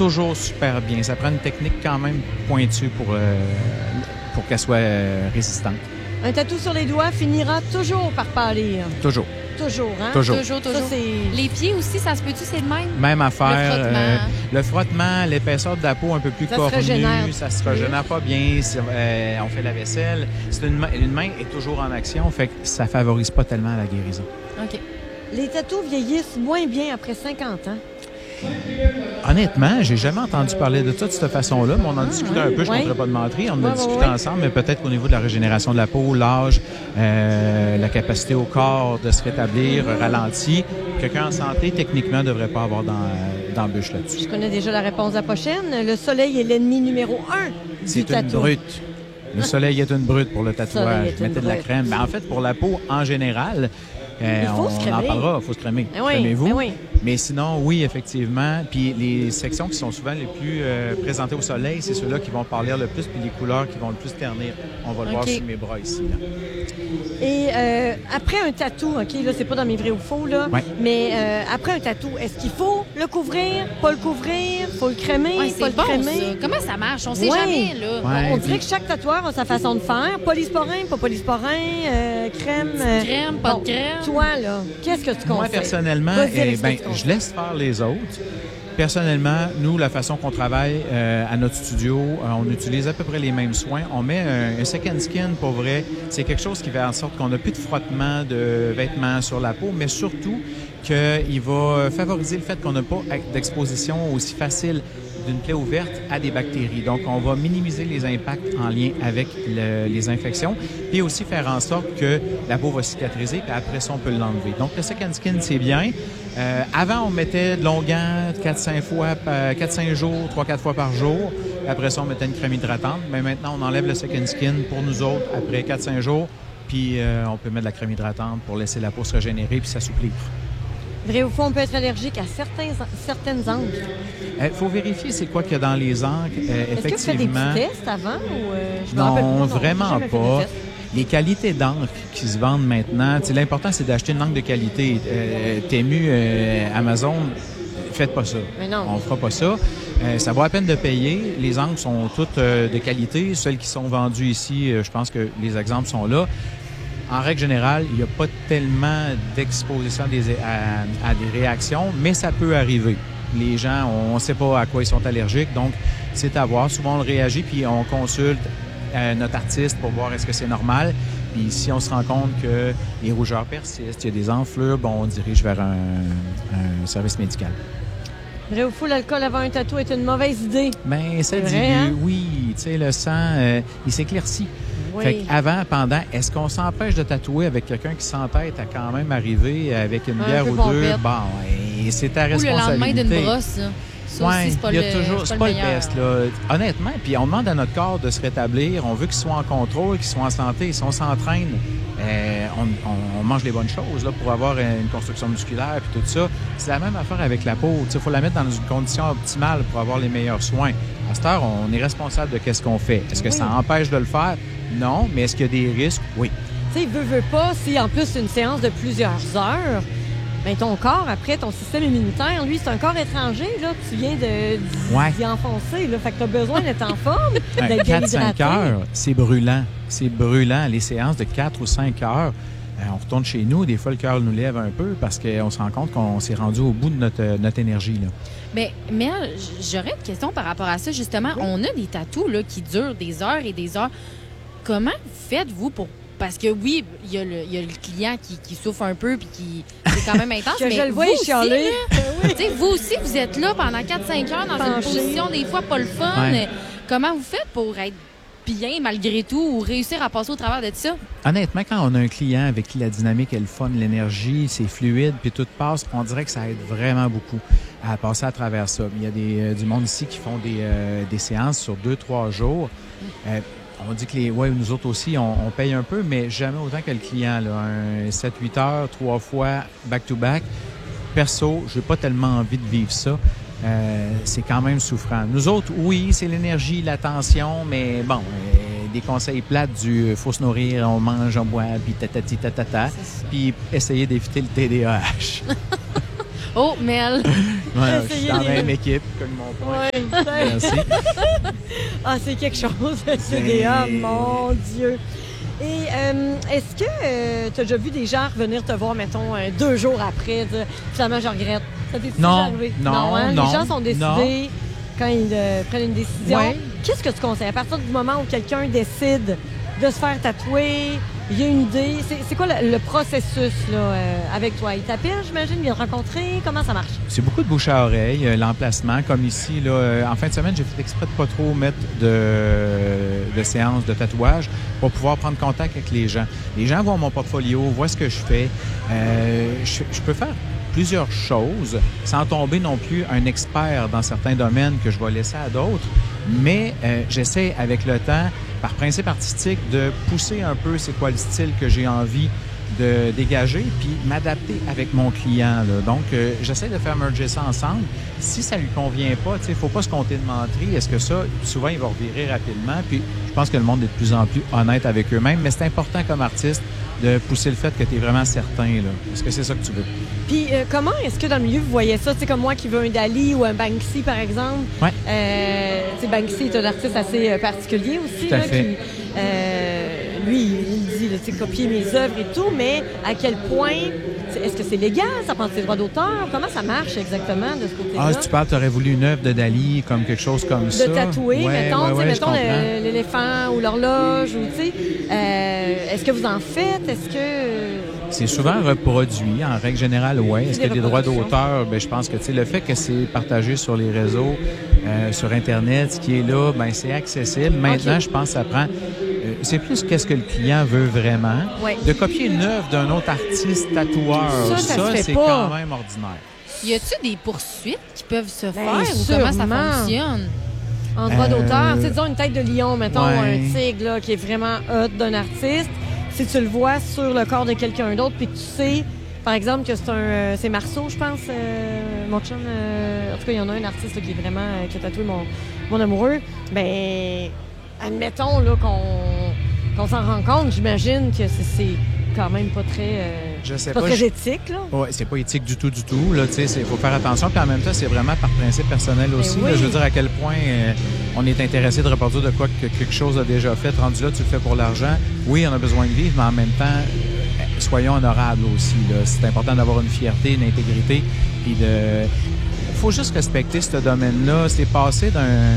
toujours super bien. Ça prend une technique quand même pointue pour qu'elle soit résistante. Un tatou sur les doigts finira toujours par pâlir. Toujours. Toujours, hein? Toujours. Ça, c'est... Les pieds aussi, ça se peut-tu, c'est de même? Même affaire. Le frottement. Le frottement, l'épaisseur de la peau un peu plus Ça se cornue, régénère. ça se régénère pas bien. On fait la vaisselle. Une main est toujours en action, fait que ça favorise pas tellement la guérison. OK. Les tatous vieillissent moins bien après 50 ans. Honnêtement, j'ai jamais entendu parler de ça de cette façon-là, mais on en discutait un peu, je ne Ouais. voudrais pas de mentir. On en a Ouais, discuté ouais. ensemble, mais peut-être qu'au niveau de la régénération de la peau, l'âge, la capacité au corps de se rétablir, ralenti, quelqu'un en santé, techniquement, ne devrait pas avoir d'embûche là-dessus. Je connais déjà la réponse à la prochaine. Le soleil est l'ennemi numéro 1 du C'est une tatou. brute. Le soleil est une brute pour le soleil tatouage. est une Mettez de la brute. crème. Mais en fait, pour la peau, en général, faut se on crémer. en parlera, il faut se crémer. Ben oui, Crémez-vous. ben oui. Mais sinon, oui, effectivement. Puis les sections qui sont souvent les plus présentées au soleil, c'est ceux-là qui vont pâlir le plus, puis les couleurs qui vont le plus ternir. On va le voir OK. sur mes bras ici. Là. Et après un tatou, OK, là, c'est pas dans mes vrais ou faux, là, Ouais. mais après un tatou, est-ce qu'il faut le couvrir, pas le couvrir, faut le crémer, Ouais, pas c'est le bon, crémer? ça. Comment ça marche? On sait Ouais. jamais, là. Ouais. On dirait que chaque tatoueur a sa façon de faire. Polysporin, pas polysporin, crème. Crème, pas de crème. Toi, là, qu'est-ce que tu conseilles? Moi, personnellement, Vas-y avec ce que tu je conseilles. laisse faire les autres. Personnellement, nous, la façon qu'on travaille à notre studio, on utilise à peu près les mêmes soins. On met un second skin, pour vrai. C'est quelque chose qui fait en sorte qu'on n'a plus de frottement de vêtements sur la peau, mais surtout qu'il va favoriser le fait qu'on n'a pas d'exposition aussi facile d'une plaie ouverte à des bactéries. Donc, on va minimiser les impacts en lien avec les infections, puis aussi faire en sorte que la peau va cicatriser, puis après ça, on peut l'enlever. Donc, le second skin, c'est bien. Avant, on mettait de longuant 4-5 jours, 3-4 fois par jour. Après ça, on mettait une crème hydratante. Mais maintenant, on enlève le second skin pour nous autres après 4-5 jours, puis on peut mettre de la crème hydratante pour laisser la peau se régénérer puis s'assouplir. Vrai ou faux, on peut être allergique à certaines encres. Il faut vérifier c'est quoi qu'il y a dans les encres. Est-ce que tu fais des Effectivement. petits tests avant? Ou, je me rappelle pas. Non, j'ai vraiment jamais fait de pas. test. Les qualités d'encre qui se vendent maintenant, l'important, c'est d'acheter une encre de qualité. Temu, Amazon, faites pas ça. Mais non. On fera pas ça. Ça vaut la peine de payer. Les encres sont toutes de qualité. Celles qui sont vendues ici, je pense que les exemples sont là. En règle générale, il n'y a pas tellement d'exposition à des réactions, mais ça peut arriver. Les gens, on ne sait pas à quoi ils sont allergiques, donc c'est à voir. Souvent, on réagit, puis on consulte notre artiste pour voir est-ce que c'est normal. Puis si on se rend compte que les rougeurs persistent, il y a des enflures, on dirige vers un service médical. Vrai ou faux, l'alcool avant un tatou est une mauvaise idée? Bien, ça C'est dilue, vrai, hein? oui. Tu sais, le sang, il s'éclaircit. Oui. Fait qu'avant, pendant, est-ce qu'on s'empêche de tatouer avec quelqu'un qui s'entête à quand même arriver avec une Un bière peu ou pompette. deux? Bon, et c'est ta Ou le responsabilité. lendemain d'une brosse, là. Ça Ouais, aussi, c'est pas il y a le toujours, c'est pas le meilleur. best, là. Honnêtement, puis on demande à notre corps de se rétablir, on veut qu'il soit en contrôle, qu'il soit en santé. Si on s'entraîne, on mange les bonnes choses là, pour avoir une construction musculaire puis tout ça. C'est la même affaire avec la peau. Il faut la mettre dans une condition optimale pour avoir les meilleurs soins. À cette heure, on est responsable de qu'est-ce qu'on fait. Est-ce que Oui. ça empêche de le faire? Non. Mais est-ce qu'il y a des risques? Oui. Tu sais, veut pas, si en plus c'est une séance de plusieurs heures, ben ton corps, après, ton système immunitaire, lui, c'est un corps étranger, là, que tu viens d'y enfoncer, là. Fait que t'as besoin d'être en forme, d'être bien 4-5 hydraté. heures, c'est brûlant. C'est brûlant. Les séances de 4 ou 5 heures, on retourne chez nous. Des fois, le cœur nous lève un peu parce qu'on se rend compte qu'on s'est rendu au bout de notre énergie, là. Mais j'aurais une question par rapport à ça, justement. Oui. On a des tatous là, qui durent des heures et des heures. Comment faites-vous pour... Parce que oui, il y a le client qui souffre un peu puis qui c'est quand même intense. Que mais je le vois vous aussi, chialer. là, tu sais, vous aussi, vous êtes là pendant 4-5 heures dans une Penché. position des fois pas le fun. Ouais. Comment vous faites pour être bien malgré tout ou réussir à passer au travers de ça? Honnêtement, quand on a un client avec qui la dynamique est le fun, l'énergie, c'est fluide, puis tout passe, on dirait que ça aide vraiment beaucoup à passer à travers ça. Il y a du monde ici qui font des séances sur 2-3 jours. On dit que nous autres aussi, on paye un peu, mais jamais autant que le client. Là. Un 7-8 heures, 3 fois, back-to-back. Perso, je n'ai pas tellement envie de vivre ça. C'est quand même souffrant. Nous autres, oui, c'est l'énergie, l'attention, mais bon, des conseils plates du faut se nourrir, on mange, on boit, puis tatati tatata, puis essayer d'éviter le TDAH. Oh, Mel! Ouais, je suis dans la même équipe, comme mon point. Oui, Merci. Ah, c'est quelque chose, le CDA, mon Dieu. Et est-ce que tu as déjà vu des gens revenir te voir, mettons, 2 jours après, dire finalement, je regrette? Ça t'est déjà arrivé? Non, hein? non. Les gens sont décidés quand ils prennent une décision. Ouais. Qu'est-ce que tu conseilles? À partir du moment où quelqu'un décide de se faire tatouer, il y a une idée. C'est quoi le processus là, avec toi? Il t'appelle, j'imagine, il vient te rencontrer. Comment ça marche? C'est beaucoup de bouche à oreille, l'emplacement. Comme ici, là, en fin de semaine, j'ai fait exprès de pas trop mettre de séances de tatouage pour pouvoir prendre contact avec les gens. Les gens voient mon portfolio, voient ce que je fais. Je peux faire plusieurs choses sans tomber non plus un expert dans certains domaines que je vais laisser à d'autres. Mais j'essaie avec le temps, par principe artistique, de pousser un peu c'est quoi le style que j'ai envie de dégager puis m'adapter avec mon client. Là. Donc, j'essaie de faire merger ça ensemble. Si ça lui convient pas, il ne faut pas se compter de menterie. Est-ce que ça, souvent, il va revirer rapidement. Puis, je pense que le monde est de plus en plus honnête avec eux-mêmes. Mais c'est important comme artiste de pousser le fait que tu es vraiment certain. Là. Est-ce que c'est ça que tu veux? Puis, comment est-ce que dans le milieu, vous voyez ça? Tu sais, comme moi qui veux un Dali ou un Banksy, par exemple. Oui. Banksy est un artiste assez particulier aussi. Tout à là, fait. Qui, lui, il dit, tu sais, copier mes œuvres et tout, mais à quel point, est-ce que c'est légal? Ça prend ses droits d'auteur? Comment ça marche exactement de ce côté-là? Ah, si tu parles, tu aurais voulu une œuvre de Dali, comme quelque chose comme ça. De tatouer, mettons l'éléphant ou l'horloge, ou tu sais. Est-ce que vous en faites? Est-ce que... C'est souvent reproduit, en règle générale, oui. Est-ce qu'il y a des droits d'auteur? Bien, je pense que le fait que c'est partagé sur les réseaux, sur Internet, ce qui est là, bien, c'est accessible. Maintenant, je pense que ça prend... c'est plus qu'est-ce que le client veut vraiment. Ouais. De copier une œuvre d'un autre artiste tatoueur, ça c'est pas. quand même ordinaire. Y a-tu des poursuites qui peuvent se faire ou sûrement. comment ça fonctionne? En droit d'auteur, tu sais, disons une tête de lion, mettons, Ouais. un tigre là, qui est vraiment hot d'un artiste. Si tu le vois sur le corps de quelqu'un d'autre, puis que tu sais, par exemple, que c'est Marceau, je pense, mon chum, en tout cas, il y en a un artiste là, qui est vraiment, qui a tatoué mon amoureux, ben, admettons là, qu'on s'en rend compte, j'imagine que c'est quand même pas très, Je sais pas pas, très éthique, là. Oui, c'est pas éthique du tout. Là, tu sais, il faut faire attention. Puis en même temps, c'est vraiment par principe personnel aussi. oui. Là, je veux dire à quel point on est intéressé de reproduire de quoi que quelque chose a déjà fait. Rendu là, tu le fais pour l'argent. Oui, on a besoin de vivre, mais en même temps, soyons honorables aussi. Là. C'est important d'avoir une fierté, une intégrité. Puis il faut juste respecter ce domaine-là. C'est passé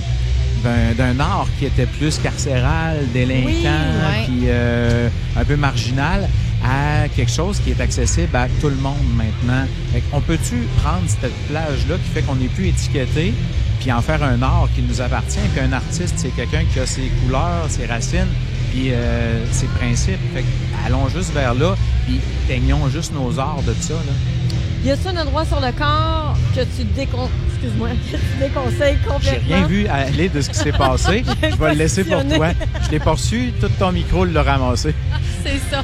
d'un art qui était plus carcéral, délinquant, puis un peu marginal, à quelque chose qui est accessible à tout le monde maintenant. On peut-tu prendre cette plage-là qui fait qu'on n'est plus étiqueté, puis en faire un art qui nous appartient, puis un artiste, c'est quelqu'un qui a ses couleurs, ses racines, puis ses principes. Fait que allons juste vers là, puis peignons juste nos arts de ça, là. Y a-t-il un endroit sur le corps que tu déconseilles complètement? J'ai rien vu aller de ce qui s'est passé. Je vais le laisser pour toi. Je l'ai pas reçu, tout ton micro l'a ramassé. C'est ça.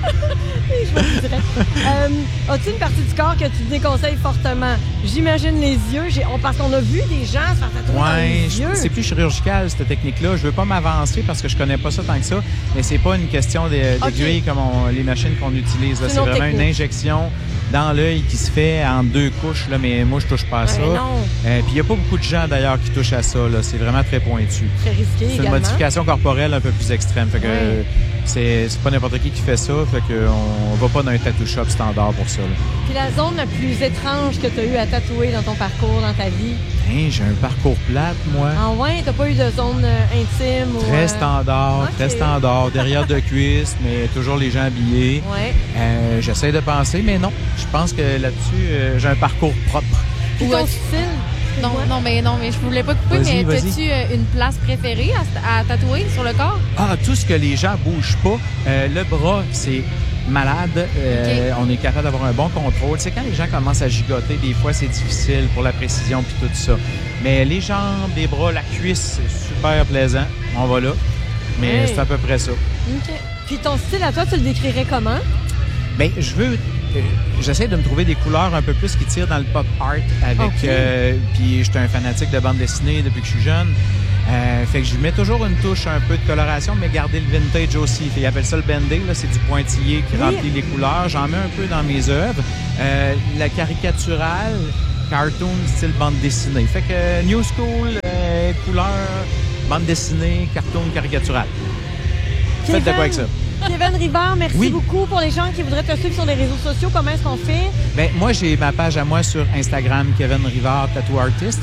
Je me dirais. As-tu une partie du corps que tu déconseilles fortement? J'imagine les yeux. Parce qu'on a vu des gens se faire tatouer dans les yeux. C'est plus chirurgical, cette technique-là. Je veux pas m'avancer parce que je connais pas ça tant que ça, mais c'est pas une question d'aiguille comme les machines qu'on utilise. Là. C'est vraiment une injection dans l'œil qui se fait en 2 couches, là, mais moi, je touche pas à ça. Puis il n'y a pas beaucoup de gens, d'ailleurs, qui touchent à ça. Là. C'est vraiment très pointu. Très risqué également. C'est une modification corporelle un peu plus extrême. Fait que c'est pas n'importe qui fait ça. Fait qu'on va pas dans un tattoo shop standard pour ça. Là. Puis la zone la plus étrange que tu as eu à tatouer dans ton parcours, dans ta vie? J'ai un parcours plate, moi. Ah ouais? T'as pas eu de zone intime? Très standard, Okay. très standard. Derrière de cuisse, mais toujours les gens habillés. Ouais. J'essaie de penser, mais non. Je pense que là-dessus, j'ai un parcours propre. Puis ton style? Non, mais je voulais pas couper, mais as-tu une place préférée à tatouer sur le corps? Ah, tout ce que les gens bougent pas. Le bras, c'est malade. On est capable d'avoir un bon contrôle. C'est quand les gens commencent à gigoter, des fois, c'est difficile pour la précision puis tout ça. Mais les jambes, les bras, la cuisse, c'est super plaisant. On va là. Mais c'est à peu près ça. OK. Puis ton style à toi, tu le décrirais comment? Bien, j'essaie de me trouver des couleurs un peu plus qui tirent dans le pop art avec... puis j'étais un fanatique de bande dessinée depuis que je suis jeune. Fait que je mets toujours une touche un peu de coloration, mais garder le vintage aussi. Ils appellent ça le bending, là, c'est du pointillé qui remplit les couleurs. J'en mets un peu dans mes œuvres. La caricaturale, cartoon, style bande dessinée. Fait que new school, couleur, bande dessinée, cartoon, caricatural. Faites de quoi avec ça? Kevin Rivard, merci beaucoup. Pour les gens qui voudraient te suivre sur les réseaux sociaux, comment est-ce qu'on fait? Bien, moi, j'ai ma page à moi sur Instagram, Kevin Rivard, Tattoo Artist.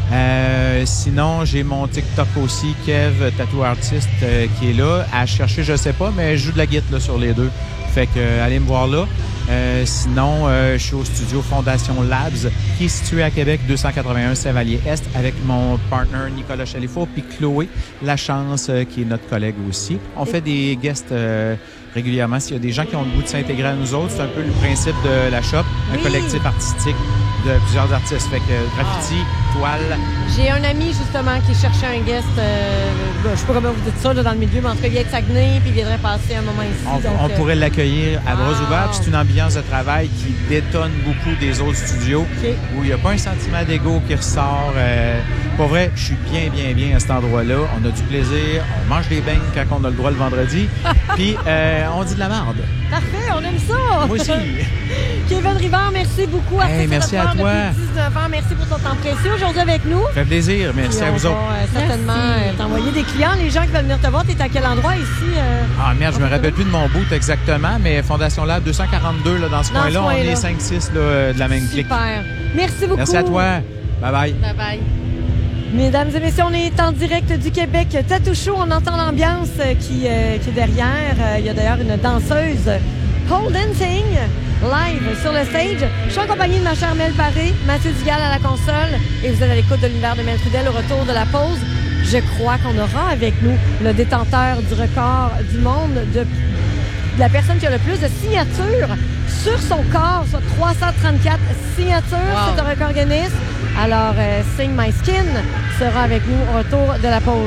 Sinon, j'ai mon TikTok aussi, Kev, Tattoo Artist, qui est là. À chercher, je sais pas, mais je joue de la guitare là, sur les deux. Fait que allez me voir là. Sinon, je suis au studio Fondation Labs, qui est situé à Québec, 281 Saint-Vallier-Est, avec mon partner Nicolas Chalifour, puis Chloé Lachance, qui est notre collègue aussi. On fait des guests régulièrement. S'il y a des gens qui ont le goût de s'intégrer à nous autres, c'est un peu le principe de la shop, un collectif artistique de plusieurs artistes. Fait que graffiti, toile. J'ai un ami, justement, qui cherchait un guest, je sais pas comment vous dites ça là, dans le milieu, mais en tout cas, il vient de Saguenay, puis il viendrait passer un moment ici. On pourrait l'accueillir à bras ouverts. C'est une ambiance de travail qui détonne beaucoup des autres studios, où il n'y a pas un sentiment d'ego qui ressort. Pour vrai, je suis bien à cet endroit-là. On a du plaisir, on mange des beignes quand on a le droit le vendredi, puis on dit de la merde. Parfait, on aime ça! Moi aussi! Kevin Rivard, merci beaucoup. Merci à toi. Depuis 19 ans. Merci pour ton temps précieux aujourd'hui avec nous. Ça fait plaisir. Merci à vous autres. Certainement t'envoyer des clients. Les gens qui veulent venir te voir, tu es à quel endroit ici? Ah merde, je me rappelle plus de mon boot exactement, mais Fondation Lab 242, là, dans ce coin-là, on est 5-6 de la même clique. Super. Merci beaucoup. Merci à toi. Bye-bye. Bye-bye. Mesdames et messieurs, on est en direct du Québec Tattoo Show. On entend l'ambiance qui est derrière. Il y a d'ailleurs une danseuse pole dancing live sur le stage. Je suis en compagnie de ma chère Mel Paré, Mathieu Dugal à la console et vous êtes à l'écoute de l'univers de Mel Trudel au retour de la pause. Je crois qu'on aura avec nous le détenteur du record du monde de la personne qui a le plus de signatures sur son corps, soit 334 signatures. Wow. C'est un record Guinness. Alors, Sing My Skin sera avec nous au retour de la pause.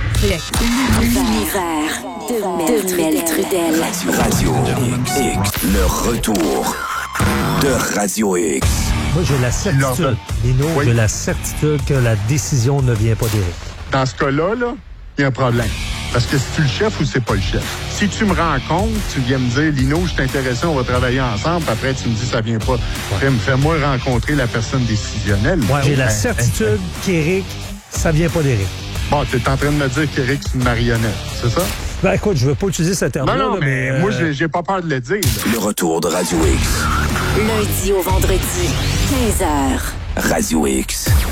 L'univers de Mel Trudel. Radio X, le retour de Radio X. Moi, j'ai la certitude, Lino, j'ai la certitude que la décision ne vient pas d'Éric. Dans ce cas-là, il y a un problème. Parce que c'est-tu le chef ou c'est pas le chef? Si tu me rencontres, tu viens me dire, Lino, je t'intéresse, on va travailler ensemble, puis après, tu me dis, ça vient pas. Fais-moi rencontrer la personne décisionnelle. Ouais, j'ai la certitude qu'Éric, ça vient pas d'Éric. Bon, tu es en train de me dire qu'Éric, c'est une marionnette, c'est ça? Ben écoute, je veux pas utiliser ce terme-là. Non, mais moi, j'ai pas peur de le dire. Le retour de Radio X. Lundi au vendredi, 15h. Radio X.